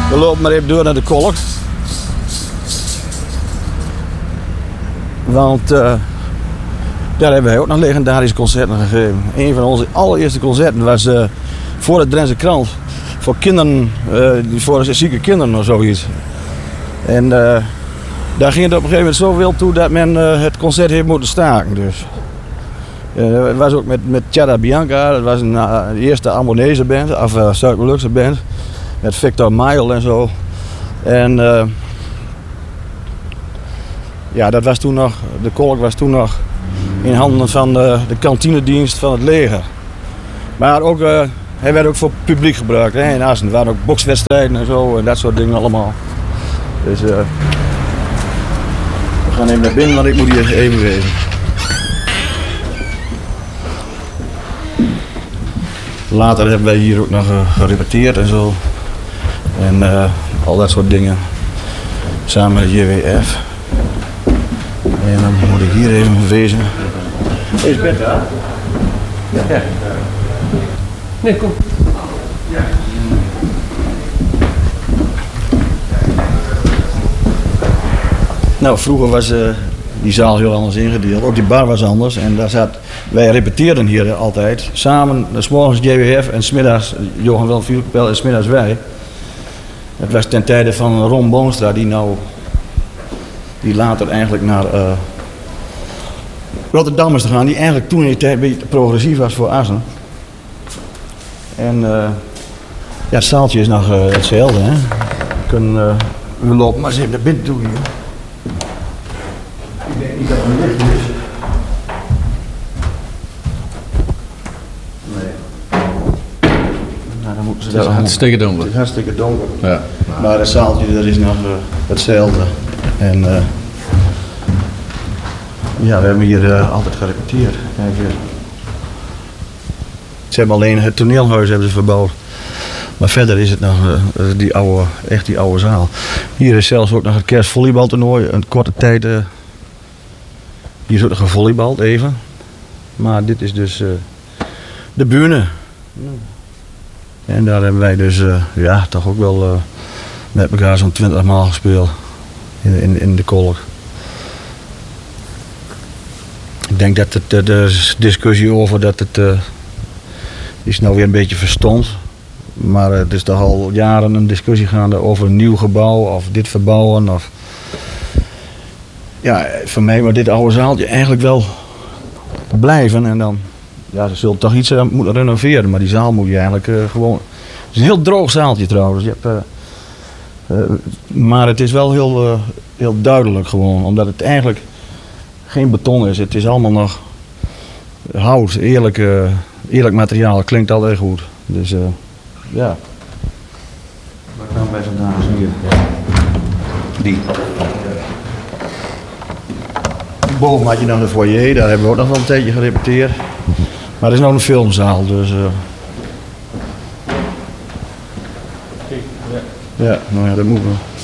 We lopen maar even door naar de Kolk. Want daar hebben wij ook nog legendarische concerten gegeven. Een van onze allereerste concerten was voor de Drentse Krant. Voor kinderen, voor zieke kinderen of zoiets. En daar ging het op een gegeven moment zo wild toe dat men het concert heeft moeten staken. Dus. Het was ook met Chada Bianca, dat was de eerste Ambonese band, of Zuid-Molukse band. Met Victor Mail en zo. En ja, dat was toen nog, de Kolk was toen nog in handen van de kantinedienst van het leger. Maar ook, hij werd ook voor publiek gebruikt hè, in Assen. Er waren ook bokswedstrijden en zo en dat soort dingen allemaal. Dus we gaan even naar binnen, want ik moet hier even wezen. Later hebben wij hier ook nog gerepeteerd en zo. En al dat soort dingen. Samen met de JWF. En dan moet ik hier even wezen. Is Bert daar? Ja. Nee, kom. Ja. Nou, vroeger was die zaal heel anders ingedeeld. Ook die bar was anders. En daar wij repeteerden hier altijd. Samen, 's morgens JWF en 's middags Johan Willem Philippel en 's middags wij. Het was ten tijde van Ron Boonstra, die later eigenlijk naar Rotterdam is gegaan. Die eigenlijk toen in die tijd een beetje progressief was voor Assen. En ja, het zaaltje is nog hetzelfde. Hè? We lopen maar eens even naar binnen toe hier. Ik denk niet dat het licht is. Nee. Nou, dan moeten ze Het is hartstikke donker. Het is hartstikke donker. Ja. Maar het zaaltje dat is nog hetzelfde. En ja, we hebben hier altijd gerepeteerd. Kijk hier. Ze hebben alleen het toneelhuis hebben ze verbouwd. Maar verder is het nog die oude zaal. Hier is zelfs ook nog het kerstvolleybaltoernooi. Een korte tijd. Hier is ook nog gevolleybald even. Maar dit is dus de bühne. En daar hebben wij dus ja, toch ook wel met elkaar zo'n 20 maal gespeeld. In de Kolk. Ik denk dat de discussie over dat het is nou weer een beetje verstomd. Maar het is toch al jaren een discussie gaande over een nieuw gebouw of dit verbouwen. Of ja, voor mij moet dit oude zaaltje eigenlijk wel blijven. En dan, ja, ze zullen toch iets moeten renoveren. Maar die zaal moet je eigenlijk gewoon... Het is een heel droog zaaltje trouwens. Je hebt, maar het is wel heel duidelijk gewoon. Omdat het eigenlijk geen beton is. Het is allemaal nog hout, eerlijk materiaal. Het klinkt altijd goed. Dus ja. Waar gaan wij vandaan? Hier. Die. Boven had je dan de foyer, daar hebben we ook nog wel een tijdje gerepeteerd. Maar het is nog een filmzaal, dus... Ja, nou ja, dat moet wel.